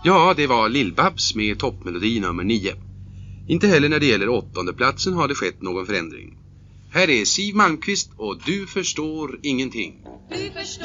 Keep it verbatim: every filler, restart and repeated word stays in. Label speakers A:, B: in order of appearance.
A: Ja, det var Lill-Babs med toppmelodi nummer nio. Inte heller när det gäller åttonde platsen har det skett någon förändring. Här är Siw Malmkvist och Du förstår ingenting.
B: Du förstår